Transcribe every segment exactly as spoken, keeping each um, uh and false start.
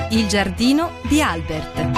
Il giardino di Albert.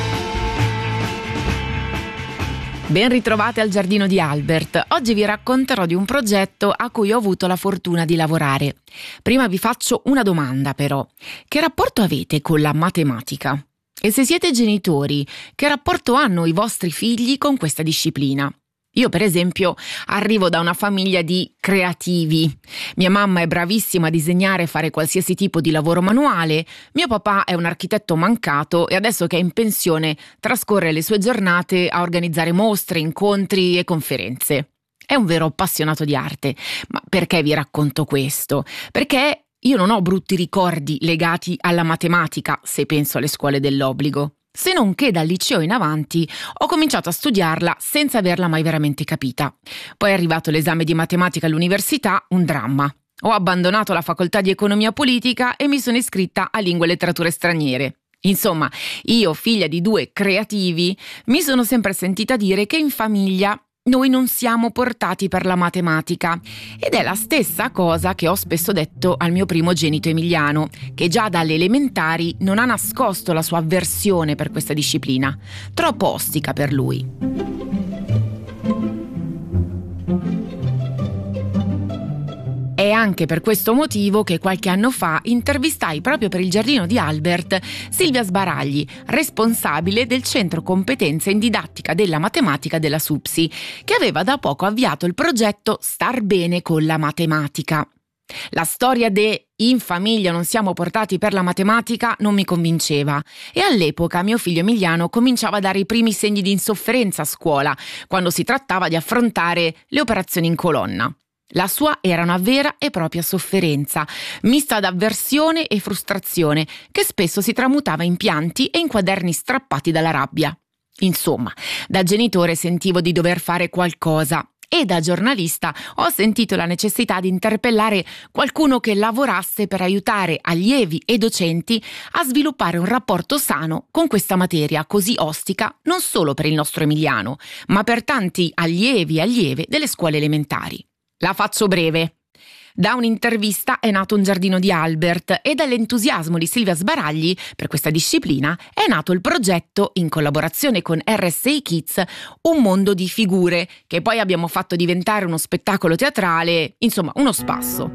Ben ritrovate al giardino di Albert. Oggi vi racconterò di un progetto a cui ho avuto la fortuna di lavorare. Prima vi faccio una domanda però. Che rapporto avete con la matematica? E se siete genitori, che rapporto hanno i vostri figli con questa disciplina? Io, per esempio, arrivo da una famiglia di creativi. Mia mamma è bravissima a disegnare e fare qualsiasi tipo di lavoro manuale. Mio papà è un architetto mancato e adesso che è in pensione trascorre le sue giornate a organizzare mostre, incontri e conferenze. È un vero appassionato di arte. Ma perché vi racconto questo? Perché io non ho brutti ricordi legati alla matematica, se penso alle scuole dell'obbligo. Se non che dal liceo in avanti ho cominciato a studiarla senza averla mai veramente capita. Poi è arrivato l'esame di matematica all'università, un dramma. Ho abbandonato la facoltà di economia politica e mi sono iscritta a lingue e letterature straniere. Insomma, io, figlia di due creativi, mi sono sempre sentita dire che in famiglia noi non siamo portati per la matematica, ed è la stessa cosa che ho spesso detto al mio primogenito Emiliano, che già dalle elementari non ha nascosto la sua avversione per questa disciplina, troppo ostica per lui. È anche per questo motivo che qualche anno fa intervistai proprio per il giardino di Albert Silvia Sbaragli, responsabile del Centro Competenze in Didattica della Matematica della SUPSI, che aveva da poco avviato il progetto Star Bene con la Matematica. La storia de in famiglia non siamo portati per la matematica non mi convinceva e all'epoca mio figlio Emiliano cominciava a dare i primi segni di insofferenza a scuola quando si trattava di affrontare le operazioni in colonna. La sua era una vera e propria sofferenza, mista d'avversione e frustrazione, che spesso si tramutava in pianti e in quaderni strappati dalla rabbia. Insomma, da genitore sentivo di dover fare qualcosa e da giornalista ho sentito la necessità di interpellare qualcuno che lavorasse per aiutare allievi e docenti a sviluppare un rapporto sano con questa materia così ostica non solo per il nostro Emiliano, ma per tanti allievi e allieve delle scuole elementari. La faccio breve. Da un'intervista è nato un giardino di Albert e dall'entusiasmo di Silvia Sbaragli per questa disciplina è nato il progetto, in collaborazione con R S A Kids, Un mondo di figure, che poi abbiamo fatto diventare uno spettacolo teatrale, insomma uno spasso.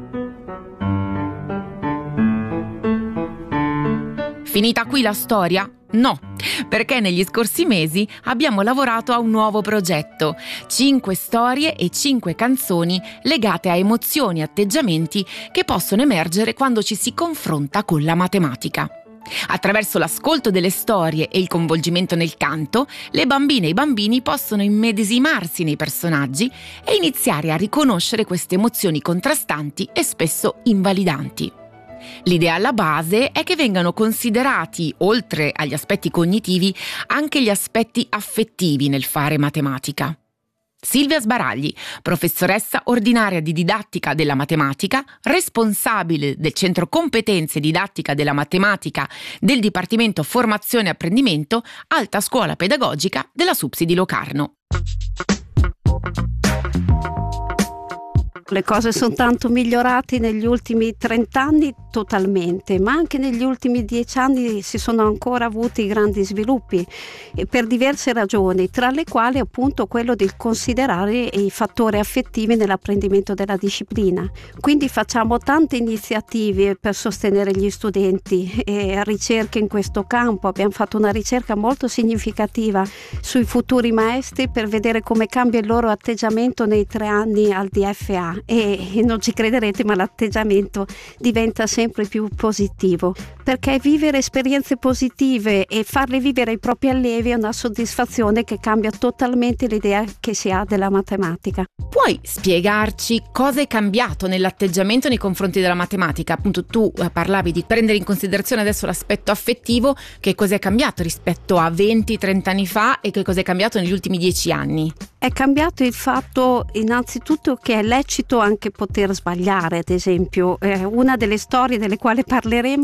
Finita qui la storia? No, perché negli scorsi mesi abbiamo lavorato a un nuovo progetto, cinque storie e cinque canzoni legate a emozioni e atteggiamenti che possono emergere quando ci si confronta con la matematica. Attraverso l'ascolto delle storie e il coinvolgimento nel canto, le bambine e i bambini possono immedesimarsi nei personaggi e iniziare a riconoscere queste emozioni contrastanti e spesso invalidanti. L'idea alla base è che vengano considerati, oltre agli aspetti cognitivi, anche gli aspetti affettivi nel fare matematica. Silvia Sbaragli, professoressa ordinaria di didattica della matematica, responsabile del Centro Competenze Didattica della Matematica del Dipartimento Formazione e Apprendimento, Alta Scuola Pedagogica della SUPSI di Locarno. Le cose sono tanto migliorate negli ultimi trent'anni totalmente, ma anche negli ultimi dieci anni si sono ancora avuti grandi sviluppi e per diverse ragioni, tra le quali appunto quello di considerare i fattori affettivi nell'apprendimento della disciplina. Quindi facciamo tante iniziative per sostenere gli studenti e ricerche in questo campo. Abbiamo fatto una ricerca molto significativa sui futuri maestri per vedere come cambia il loro atteggiamento nei tre anni al D F A. E, e non ci crederete, ma l'atteggiamento diventa sempre più positivo, perché vivere esperienze positive e farle vivere ai propri allievi è una soddisfazione che cambia totalmente l'idea che si ha della matematica. Puoi spiegarci cosa è cambiato nell'atteggiamento nei confronti della matematica? Appunto tu eh, parlavi di prendere in considerazione adesso l'aspetto affettivo, che cosa è cambiato rispetto a venti trenta anni fa e che cosa è cambiato negli ultimi dieci anni? È cambiato il fatto innanzitutto che è lecito anche poter sbagliare, ad esempio. Eh, una delle storie delle quali parleremo è una storia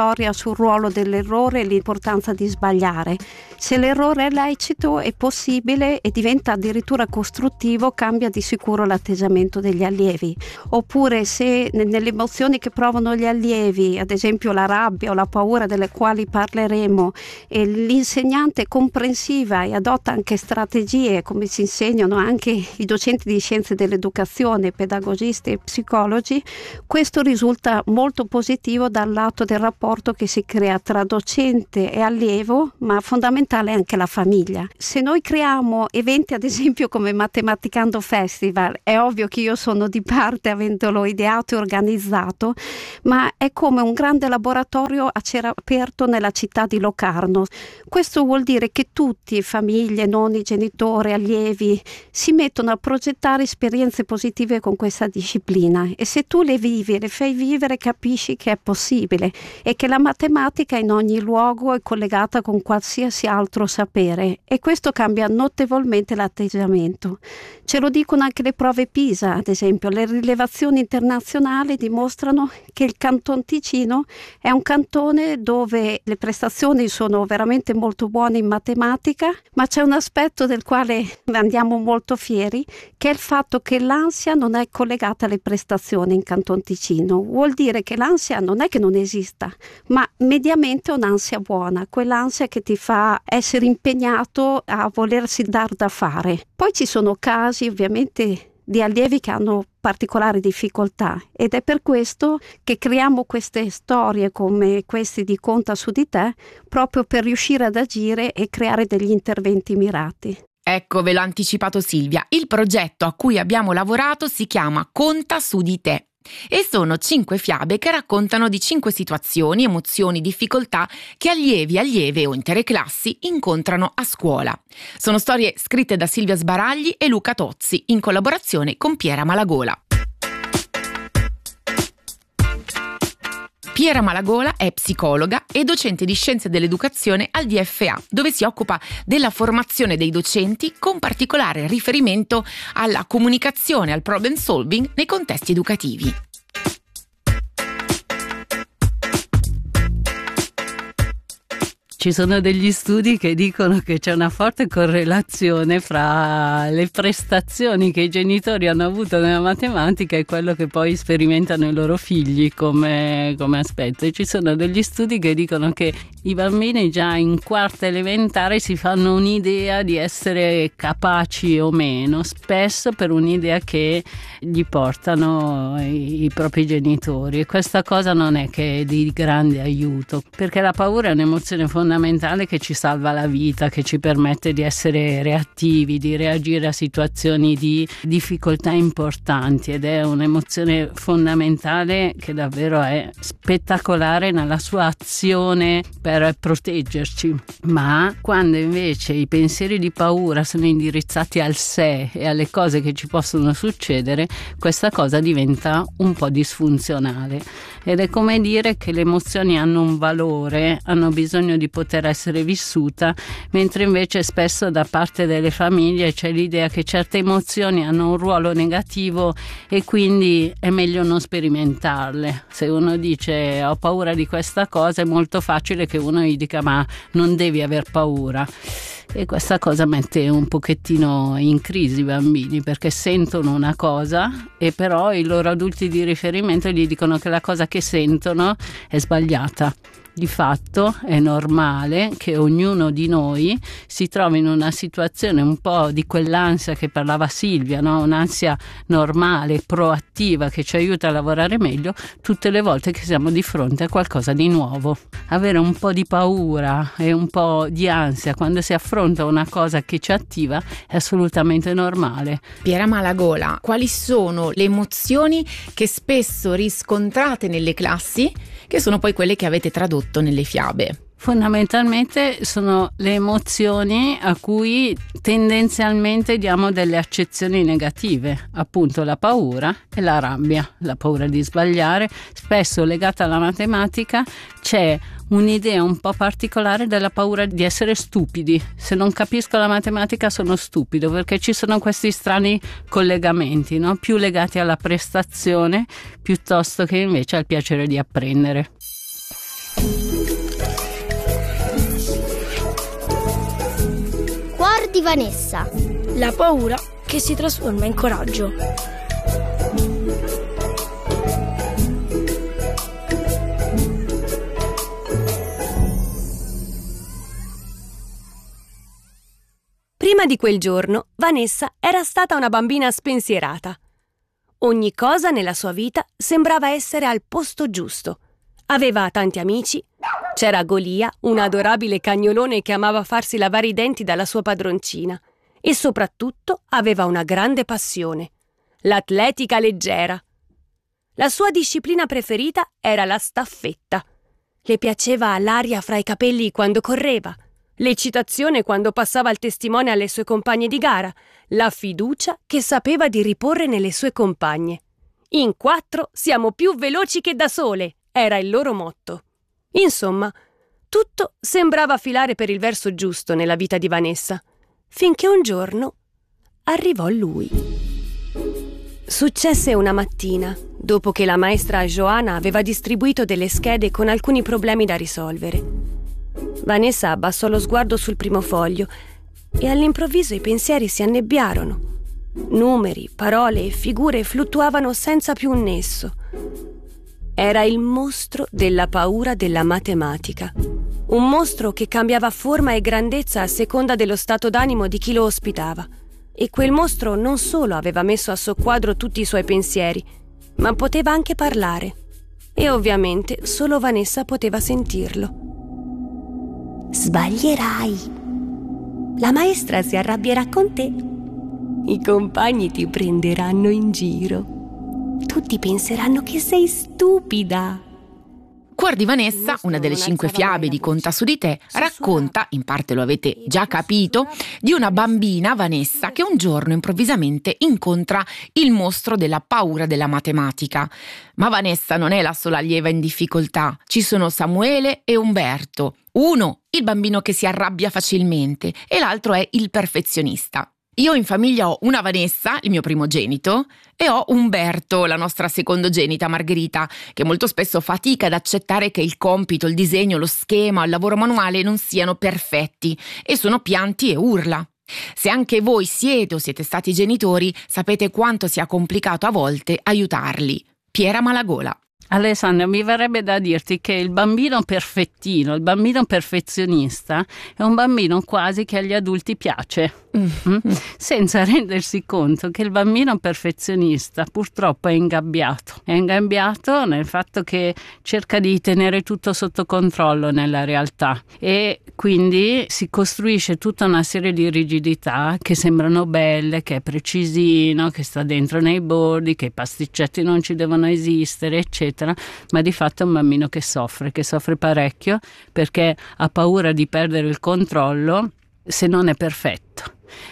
storia sul ruolo dell'errore e l'importanza di sbagliare. Se l'errore è lecito, è possibile e diventa addirittura costruttivo, cambia di sicuro l'atteggiamento degli allievi. Oppure se nelle emozioni che provano gli allievi, ad esempio la rabbia o la paura delle quali parleremo, e l'insegnante è comprensiva e adotta anche strategie, come si insegnano anche i docenti di scienze dell'educazione, pedagogisti e psicologi, questo risulta molto positivo dal lato del rapporto che si crea tra docente e allievo, ma fondamentale anche la famiglia. Se noi creiamo eventi ad esempio come Matematicando Festival, è ovvio che io sono di parte avendolo ideato e organizzato, ma è come un grande laboratorio a cielo aperto nella città di Locarno. Questo vuol dire che tutti, famiglie, nonni, genitori, allievi, si mettono a progettare esperienze positive con questa disciplina, e se tu le vivi e le fai vivere capisci che è possibile e che la matematica in ogni luogo è collegata con qualsiasi altro sapere, e questo cambia notevolmente l'atteggiamento. Ce lo dicono anche le prove PISA, ad esempio. Le rilevazioni internazionali dimostrano che il Canton Ticino è un cantone dove le prestazioni sono veramente molto buone in matematica, ma c'è un aspetto del quale andiamo molto fieri, che è il fatto che l'ansia non è collegata alle prestazioni in Canton Ticino. Vuol dire che l'ansia non è che non esista, ma mediamente è un'ansia buona, quell'ansia che ti fa essere impegnato a volersi dar da fare. Poi ci sono casi ovviamente di allievi che hanno particolari difficoltà, ed è per questo che creiamo queste storie come queste di Conta su di te, proprio per riuscire ad agire e creare degli interventi mirati. Ecco, ve l'ho anticipato Silvia, il progetto a cui abbiamo lavorato si chiama Conta su di te. E sono cinque fiabe che raccontano di cinque situazioni, emozioni, difficoltà che allievi, allieve o intere classi incontrano a scuola. Sono storie scritte da Silvia Sbaragli e Luca Tozzi in collaborazione con Piera Malagola. Piera Malagola è psicologa e docente di scienze dell'educazione al D F A, dove si occupa della formazione dei docenti con particolare riferimento alla comunicazione e al problem solving nei contesti educativi. Ci sono degli studi che dicono che c'è una forte correlazione fra le prestazioni che i genitori hanno avuto nella matematica e quello che poi sperimentano i loro figli come, come aspetto. E ci sono degli studi che dicono che i bambini già in quarta elementare si fanno un'idea di essere capaci o meno, spesso per un'idea che gli portano i, i propri genitori. E questa cosa non è che è di grande aiuto, perché la paura è un'emozione fondamentale fondamentale che ci salva la vita, che ci permette di essere reattivi, di reagire a situazioni di difficoltà importanti, ed è un'emozione fondamentale che davvero è spettacolare nella sua azione per proteggerci. Ma quando invece i pensieri di paura sono indirizzati al sé e alle cose che ci possono succedere, questa cosa diventa un po' disfunzionale, ed è come dire che le emozioni hanno un valore, hanno bisogno di poter essere vissuta, mentre invece spesso da parte delle famiglie c'è l'idea che certe emozioni hanno un ruolo negativo e quindi è meglio non sperimentarle. Se uno dice ho paura di questa cosa, è molto facile che uno gli dica ma non devi aver paura. E questa cosa mette un pochettino in crisi i bambini, perché sentono una cosa e però i loro adulti di riferimento gli dicono che la cosa che sentono è sbagliata. Di fatto è normale che ognuno di noi si trovi in una situazione un po' di quell'ansia che parlava Silvia, no? Un'ansia normale, proattiva, che ci aiuta a lavorare meglio tutte le volte che siamo di fronte a qualcosa di nuovo. Avere un po' di paura e un po' di ansia quando si affronta una cosa che ci attiva è assolutamente normale. Piera Malagola, quali sono le emozioni che spesso riscontrate nelle classi, che sono poi quelle che avete tradotto nelle fiabe? Fondamentalmente sono le emozioni a cui tendenzialmente diamo delle accezioni negative, appunto la paura e la rabbia, la paura di sbagliare. Spesso legata alla matematica c'è un'idea un po' particolare della paura di essere stupidi. Se non capisco la matematica sono stupido, perché ci sono questi strani collegamenti, no? Più legati alla prestazione piuttosto che invece al piacere di apprendere. Vanessa. La paura che si trasforma in coraggio. Prima di quel giorno, Vanessa era stata una bambina spensierata. Ogni cosa nella sua vita sembrava essere al posto giusto. Aveva tanti amici, c'era Golia, un adorabile cagnolone che amava farsi lavare i denti dalla sua padroncina, e soprattutto aveva una grande passione, l'atletica leggera. La sua disciplina preferita era la staffetta. Le piaceva l'aria fra i capelli quando correva, l'eccitazione quando passava il testimone alle sue compagne di gara, la fiducia che sapeva di riporre nelle sue compagne. In quattro siamo più veloci che da sole, era il loro motto. Insomma, tutto sembrava filare per il verso giusto nella vita di Vanessa, finché un giorno arrivò lui. Successe una mattina, dopo che la maestra Johanna aveva distribuito delle schede con alcuni problemi da risolvere. Vanessa abbassò lo sguardo sul primo foglio e all'improvviso i pensieri si annebbiarono. Numeri, parole e figure fluttuavano senza più un nesso. Era il mostro della paura della matematica. Un mostro che cambiava forma e grandezza a seconda dello stato d'animo di chi lo ospitava. E quel mostro non solo aveva messo a soqquadro tutti i suoi pensieri, ma poteva anche parlare. E ovviamente solo Vanessa poteva sentirlo. Sbaglierai. La maestra si arrabbierà con te. I compagni ti prenderanno in giro. Tutti penseranno che sei stupida. Cuor di Vanessa, una delle cinque fiabe di Conta su di te, racconta, in parte lo avete già capito, di una bambina, Vanessa, che un giorno improvvisamente incontra il mostro della paura della matematica. Ma Vanessa non è la sola allieva in difficoltà. Ci sono Samuele e Umberto. Uno, il bambino che si arrabbia facilmente, e l'altro è il perfezionista. Io in famiglia ho una Vanessa, il mio primogenito, e ho Umberto, la nostra secondogenita Margherita, che molto spesso fatica ad accettare che il compito, il disegno, lo schema, il lavoro manuale non siano perfetti e sono pianti e urla. Se anche voi siete o siete stati genitori, sapete quanto sia complicato a volte aiutarli. Piera Malagola. Alessandra, mi verrebbe da dirti che il bambino perfettino, il bambino perfezionista è un bambino quasi che agli adulti piace, mm. Mm? senza rendersi conto che il bambino perfezionista purtroppo è ingabbiato. È ingabbiato nel fatto che cerca di tenere tutto sotto controllo nella realtà e quindi si costruisce tutta una serie di rigidità che sembrano belle, che è precisino, che sta dentro nei bordi, che i pasticcetti non ci devono esistere, eccetera. Ma di fatto è un bambino che soffre, che soffre parecchio perché ha paura di perdere il controllo se non è perfetto.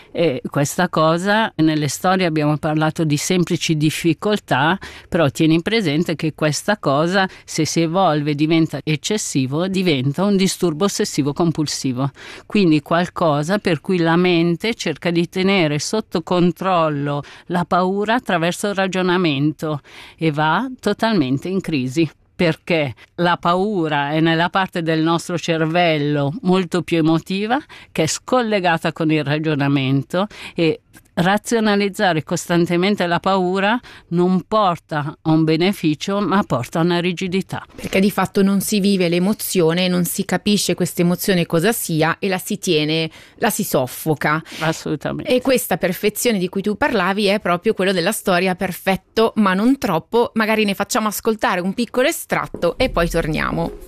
E questa cosa, nelle storie abbiamo parlato di semplici difficoltà, però tieni presente che questa cosa, se si evolve e diventa eccessivo, diventa un disturbo ossessivo compulsivo, quindi qualcosa per cui la mente cerca di tenere sotto controllo la paura attraverso il ragionamento e va totalmente in crisi. Perché la paura è nella parte del nostro cervello molto più emotiva, che è scollegata con il ragionamento, e razionalizzare costantemente la paura non porta a un beneficio, ma porta a una rigidità. Perché di fatto non si vive l'emozione, non si capisce questa emozione cosa sia e la si tiene, la si soffoca. Assolutamente. E questa perfezione di cui tu parlavi è proprio quello della storia perfetto, ma non troppo. Magari ne facciamo ascoltare un piccolo estratto e poi torniamo.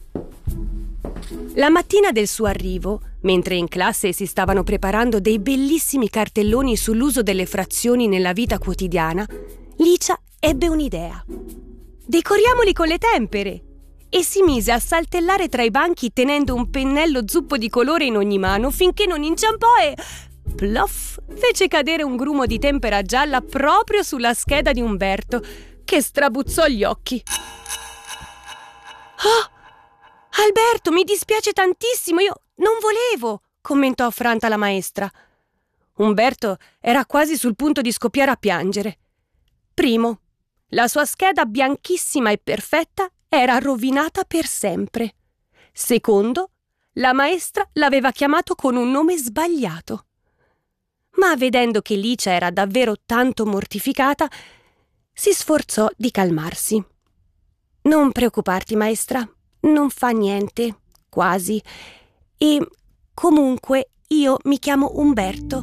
La mattina del suo arrivo, mentre in classe si stavano preparando dei bellissimi cartelloni sull'uso delle frazioni nella vita quotidiana, Licia ebbe un'idea. Decoriamoli con le tempere! E si mise a saltellare tra i banchi tenendo un pennello zuppo di colore in ogni mano finché non inciampò e... plof! Fece cadere un grumo di tempera gialla proprio sulla scheda di Umberto, che strabuzzò gli occhi. Oh! Alberto, mi dispiace tantissimo, io non volevo, commentò affranta la maestra. Umberto era quasi sul punto di scoppiare a piangere. Primo, la sua scheda bianchissima e perfetta era rovinata per sempre. Secondo, la maestra l'aveva chiamato con un nome sbagliato. ma vedendo che Licia era davvero tanto mortificata, si sforzò di calmarsi. «Non preoccuparti, maestra, non fa niente, quasi. E comunque io mi chiamo Umberto».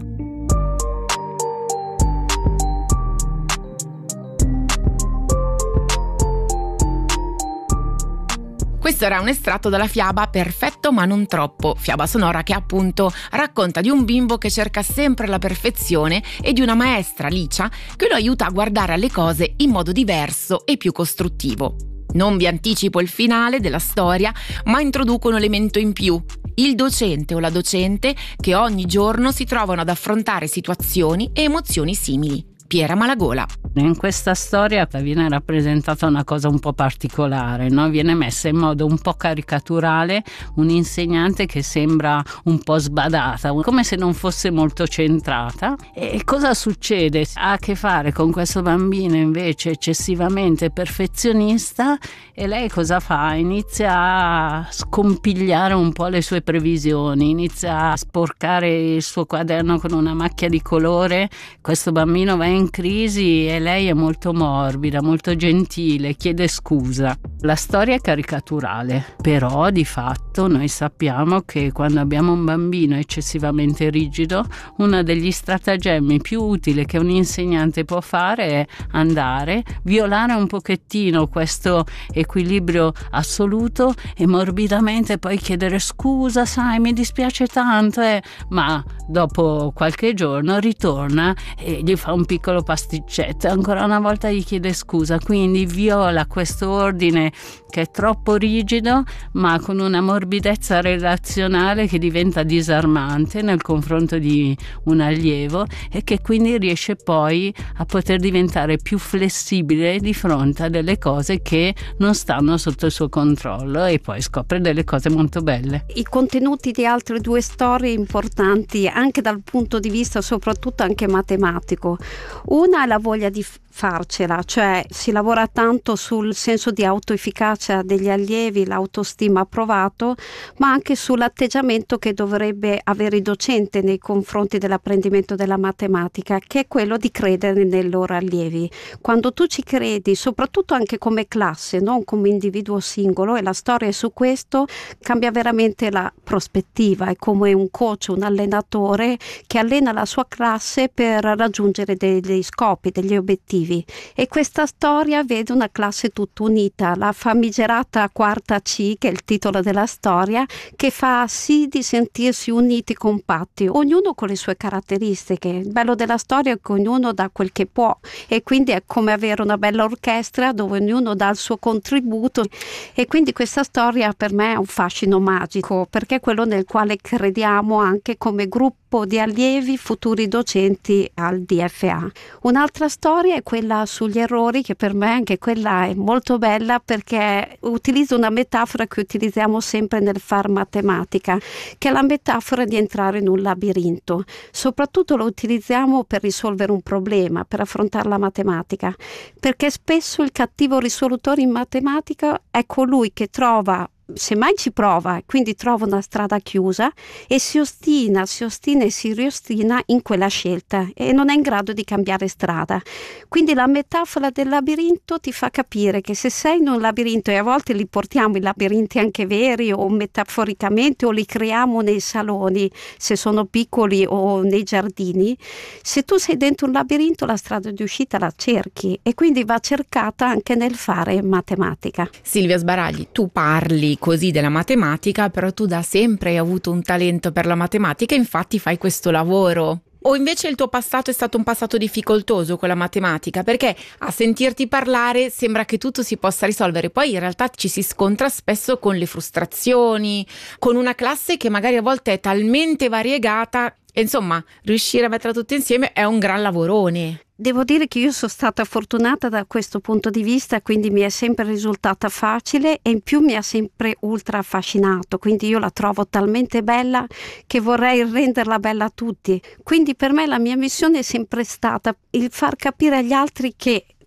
Questo era un estratto dalla fiaba Perfetto ma non troppo, fiaba sonora che appunto racconta di un bimbo che cerca sempre la perfezione e di una maestra, Licia, che lo aiuta a guardare alle cose in modo diverso e più costruttivo. Non vi anticipo il finale della storia, ma introduco un elemento in più: il docente o la docente che ogni giorno si trovano ad affrontare situazioni e emozioni simili. Piera Malagola. In questa storia viene rappresentata una cosa un po' particolare, no? Viene messa in modo un po' caricaturale un'insegnante che sembra un po' sbadata, come se non fosse molto centrata. E cosa succede? Ha a che fare con questo bambino invece eccessivamente perfezionista, e lei cosa fa? Inizia a scompigliare un po' le sue previsioni, inizia a sporcare il suo quaderno con una macchia di colore. Questo bambino va in crisi e lei è molto morbida, molto gentile, chiede scusa. La storia è caricaturale, però di fatto noi sappiamo che quando abbiamo un bambino eccessivamente rigido, uno degli stratagemmi più utili che un insegnante può fare è andare, violare un pochettino questo equilibrio assoluto e morbidamente poi chiedere scusa, sai, mi dispiace tanto, eh. ma dopo qualche giorno ritorna e gli fa un piccolo pasticcetto, ancora una volta gli chiede scusa, quindi viola questo ordine che è troppo rigido, ma con una morbidezza relazionale che diventa disarmante nel confronto di un allievo, e che quindi riesce poi a poter diventare più flessibile di fronte a delle cose che non stanno sotto il suo controllo, e poi scopre delle cose molto belle. I contenuti di altre due storie importanti anche dal punto di vista soprattutto anche matematico. Una è la voglia di farcela, cioè si lavora tanto sul senso di autoefficacia degli allievi, l'autostima approvato, ma anche sull'atteggiamento che dovrebbe avere il docente nei confronti dell'apprendimento della matematica, che è quello di credere nei loro allievi. Quando tu ci credi, soprattutto anche come classe, non come individuo singolo, e la storia è su questo, cambia veramente la prospettiva. È come un coach, un allenatore che allena la sua classe per raggiungere degli scopi, degli obiettivi. E questa storia vede una classe tutta unita, la famigerata quarta C, che è il titolo della storia, che fa sì di sentirsi uniti, compatti, ognuno con le sue caratteristiche. Il bello della storia è che ognuno dà quel che può, e quindi è come avere una bella orchestra dove ognuno dà il suo contributo, e quindi questa storia per me ha un fascino magico, perché è quello nel quale crediamo anche come gruppo di allievi futuri docenti al D F A. Un'altra storia è quella sugli errori, che per me anche quella è molto bella, perché utilizzo una metafora che utilizziamo sempre nel far matematica, che è la metafora di entrare in un labirinto. Soprattutto lo utilizziamo per risolvere un problema, per affrontare la matematica, perché spesso il cattivo risolutore in matematica è colui che trova, semmai ci prova, quindi trova una strada chiusa e si ostina, si ostina e si riostina in quella scelta e non è in grado di cambiare strada. Quindi la metafora del labirinto ti fa capire che se sei in un labirinto, e a volte li portiamo i labirinti anche veri o metaforicamente, o li creiamo nei saloni se sono piccoli o nei giardini, se tu sei dentro un labirinto la strada di uscita la cerchi, e quindi va cercata anche nel fare matematica. Silvia Sbaragli, tu parli così della matematica, però tu da sempre hai avuto un talento per la matematica, infatti fai questo lavoro. O invece il tuo passato è stato un passato difficoltoso con la matematica? Perché a sentirti parlare sembra che tutto si possa risolvere, poi in realtà ci si scontra spesso con le frustrazioni, con una classe che magari a volte è talmente variegata, e insomma riuscire a metterla tutte insieme è un gran lavorone. Devo dire che io sono stata fortunata da questo punto di vista, quindi mi è sempre risultata facile, e in più mi ha sempre ultra affascinato, quindi io la trovo talmente bella che vorrei renderla bella a tutti. Quindi per me la mia missione è sempre stata il far capire agli altri che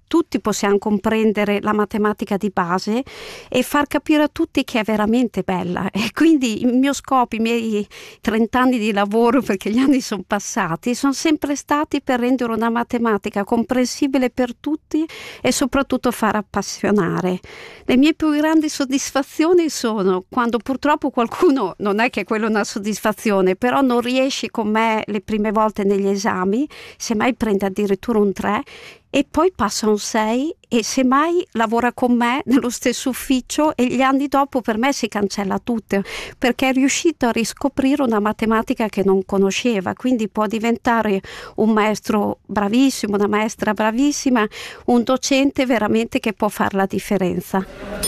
tutti possiamo comprendere la matematica di base e far capire a tutti che è veramente bella. E quindi il mio scopo, i miei trenta anni di lavoro, perché gli anni sono passati, sono sempre stati per rendere una matematica comprensibile per tutti e soprattutto far appassionare. Le mie più grandi soddisfazioni sono quando purtroppo qualcuno, non è che quello è una soddisfazione, però non riesce con me le prime volte negli esami, semmai prende addirittura un tre e poi passa un sei e semmai lavora con me nello stesso ufficio e gli anni dopo per me si cancella tutto, perché è riuscito a riscoprire una matematica che non conosceva, quindi può diventare un maestro bravissimo, una maestra bravissima, un docente veramente che può fare la differenza.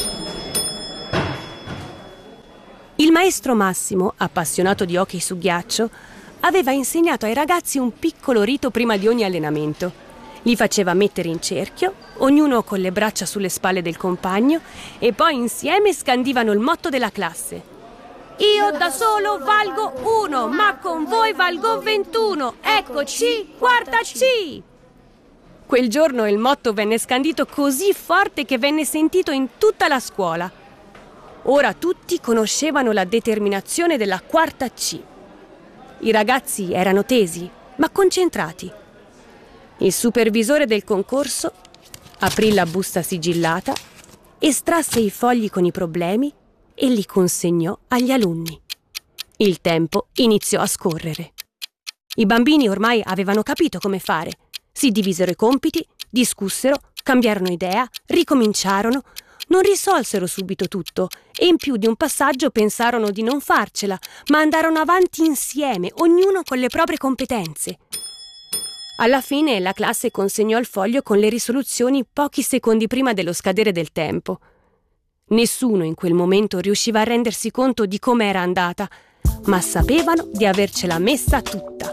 Il maestro Massimo, appassionato di hockey su ghiaccio, aveva insegnato ai ragazzi un piccolo rito prima di ogni allenamento. Li faceva mettere in cerchio, ognuno con le braccia sulle spalle del compagno, e poi insieme scandivano il motto della classe. Io da solo valgo uno, ma con voi valgo ventuno. Eccoci, quarta C! Quel giorno il motto venne scandito così forte che venne sentito in tutta la scuola. Ora tutti conoscevano la determinazione della quarta C. I ragazzi erano tesi, ma concentrati. Il supervisore del concorso aprì la busta sigillata, estrasse i fogli con i problemi e li consegnò agli alunni. Il tempo iniziò a scorrere. I bambini ormai avevano capito come fare. Si divisero i compiti, discussero, cambiarono idea, ricominciarono. Non risolsero subito tutto e in più di un passaggio pensarono di non farcela, ma andarono avanti insieme, ognuno con le proprie competenze. Alla fine la classe consegnò il foglio con le risoluzioni pochi secondi prima dello scadere del tempo. Nessuno in quel momento riusciva a rendersi conto di come era andata, ma sapevano di avercela messa tutta.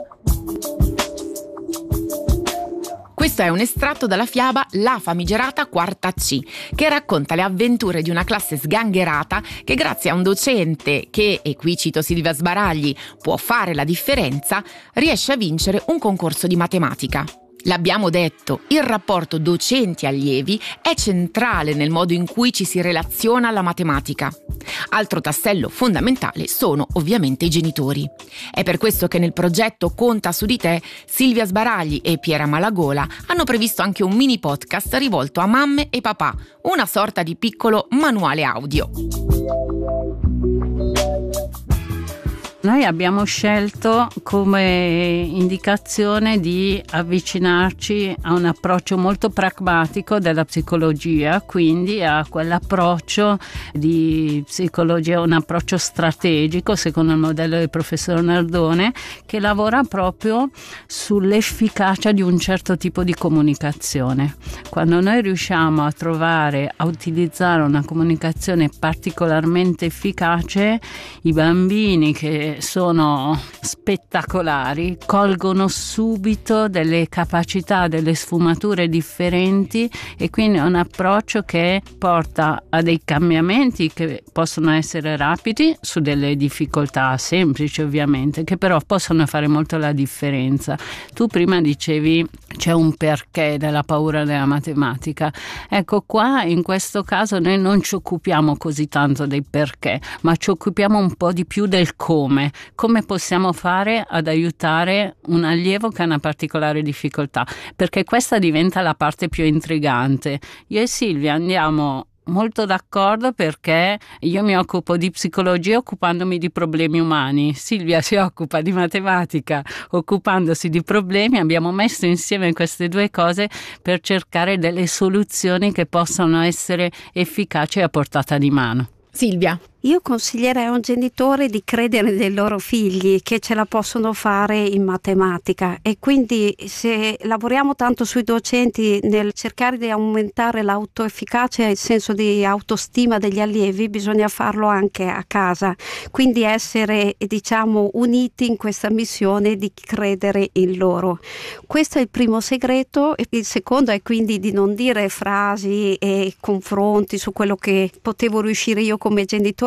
Questo è un estratto dalla fiaba La famigerata quarta C, che racconta le avventure di una classe sgangherata che grazie a un docente che, e qui cito Silvia Sbaragli, può fare la differenza, riesce a vincere un concorso di matematica. L'abbiamo detto, il rapporto docenti-allievi è centrale nel modo in cui ci si relaziona alla matematica. Altro tassello fondamentale sono ovviamente i genitori. È per questo che nel progetto Conta su di te, Silvia Sbaragli e Piera Malagola hanno previsto anche un mini podcast rivolto a mamme e papà, una sorta di piccolo manuale audio. Noi abbiamo scelto come indicazione di avvicinarci a un approccio molto pragmatico della psicologia, quindi a quell'approccio di psicologia, un approccio strategico secondo il modello del professor Nardone, che lavora proprio sull'efficacia di un certo tipo di comunicazione. Quando noi riusciamo a trovare, a utilizzare una comunicazione particolarmente efficace, i bambini che sono spettacolari colgono subito delle capacità, delle sfumature differenti, e quindi è un approccio che porta a dei cambiamenti che possono essere rapidi su delle difficoltà semplici ovviamente, che però possono fare molto la differenza. Tu prima dicevi c'è un perché della paura della matematica. Ecco, qua in questo caso noi non ci occupiamo così tanto dei perché, ma ci occupiamo un po' di più del come. Come possiamo fare ad aiutare un allievo che ha una particolare difficoltà, perché questa diventa la parte più intrigante. Io e Silvia andiamo molto d'accordo perché io mi occupo di psicologia occupandomi di problemi umani, Silvia si occupa di matematica occupandosi di problemi. Abbiamo messo insieme queste due cose per cercare delle soluzioni che possano essere efficaci e a portata di mano. Silvia. Io consiglierei a un genitore di credere nei loro figli che ce la possono fare in matematica, e quindi se lavoriamo tanto sui docenti nel cercare di aumentare l'autoefficacia e il senso di autostima degli allievi, bisogna farlo anche a casa, quindi essere diciamo uniti in questa missione di credere in loro. Questo è il primo segreto. Il secondo è quindi di non dire frasi e confronti su quello che potevo riuscire io come genitore,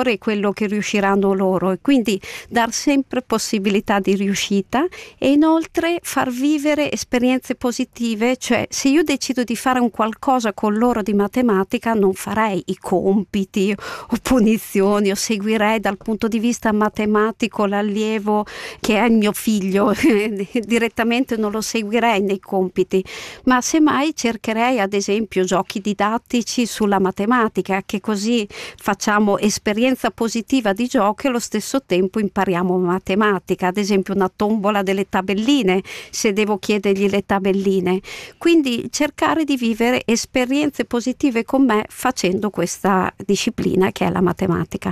migliore è quello che riusciranno loro, e quindi dar sempre possibilità di riuscita e inoltre far vivere esperienze positive. Cioè, se io decido di fare un qualcosa con loro di matematica, non farei i compiti o punizioni, o seguirei dal punto di vista matematico l'allievo che è il mio figlio direttamente, non lo seguirei nei compiti, ma semmai cercherei ad esempio giochi didattici sulla matematica, che così facciamo esperienza positiva di gioco e allo stesso tempo impariamo matematica, ad esempio una tombola delle tabelline, se devo chiedergli le tabelline. Quindi cercare di vivere esperienze positive con me facendo questa disciplina che è la matematica.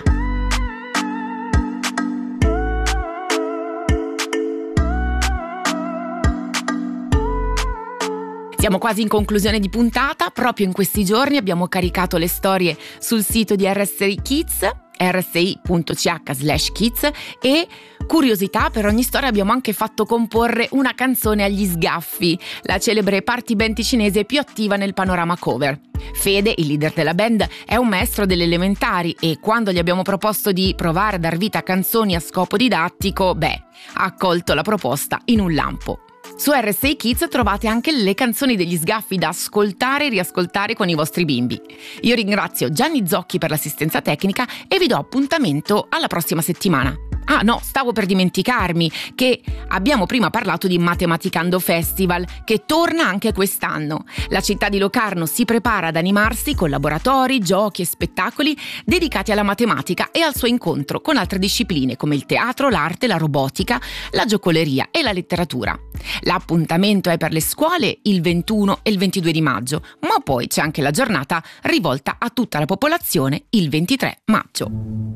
Siamo quasi in conclusione di puntata. Proprio in questi giorni abbiamo caricato le storie sul sito di R S I Kids, r s i punto c h slash kids, e curiosità, per ogni storia abbiamo anche fatto comporre una canzone agli sgaffi, la celebre party band ticinese più attiva nel panorama cover. Fede, il leader della band, è un maestro delle elementari e quando gli abbiamo proposto di provare a dar vita a canzoni a scopo didattico, beh, ha accolto la proposta in un lampo. Su R S I Kids trovate anche le canzoni degli sgaffi da ascoltare e riascoltare con i vostri bimbi. Io ringrazio Gianni Zocchi per l'assistenza tecnica e vi do appuntamento alla prossima settimana. Ah no, stavo per dimenticarmi che abbiamo prima parlato di Matematicando Festival, che torna anche quest'anno. La città di Locarno si prepara ad animarsi con laboratori, giochi e spettacoli dedicati alla matematica e al suo incontro con altre discipline come il teatro, l'arte, la robotica, la giocoleria e la letteratura. L'appuntamento è per le scuole il ventuno e il ventidue di maggio, ma poi c'è anche la giornata rivolta a tutta la popolazione il ventitré maggio.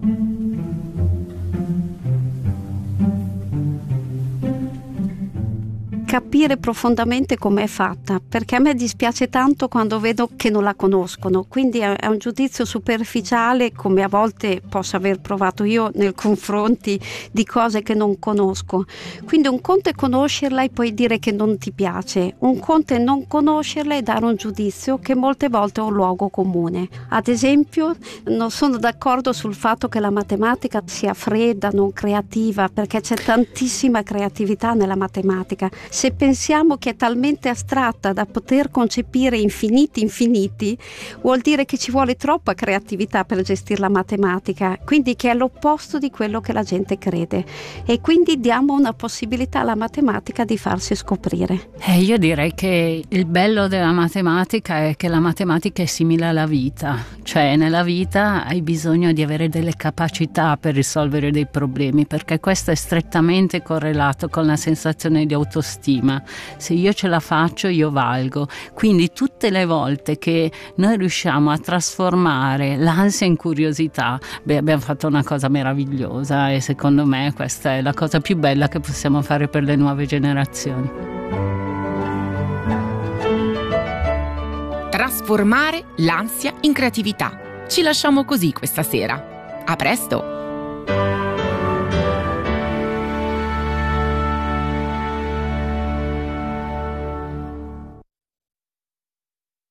Capire profondamente com'è fatta, perché a me dispiace tanto quando vedo che non la conoscono, quindi è un giudizio superficiale, come a volte posso aver provato io nei confronti di cose che non conosco. Quindi un conto è conoscerla e poi dire che non ti piace, un conto è non conoscerla e dare un giudizio che molte volte è un luogo comune. Ad esempio, non sono d'accordo sul fatto che la matematica sia fredda, non creativa, perché c'è tantissima creatività nella matematica. Se pensiamo che è talmente astratta da poter concepire infiniti infiniti, vuol dire che ci vuole troppa creatività per gestire la matematica, quindi che è l'opposto di quello che la gente crede, e quindi diamo una possibilità alla matematica di farsi scoprire. Eh, io direi che il bello della matematica è che la matematica è simile alla vita, cioè nella vita hai bisogno di avere delle capacità per risolvere dei problemi, perché questo è strettamente correlato con la sensazione di autostima. Se io ce la faccio, io valgo. Quindi tutte le volte che noi riusciamo a trasformare l'ansia in curiosità, beh, abbiamo fatto una cosa meravigliosa, e secondo me questa è la cosa più bella che possiamo fare per le nuove generazioni. Trasformare l'ansia in creatività. Ci lasciamo così questa sera. A presto!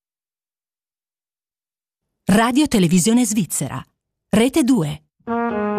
Radio Televisione Svizzera, Rete due.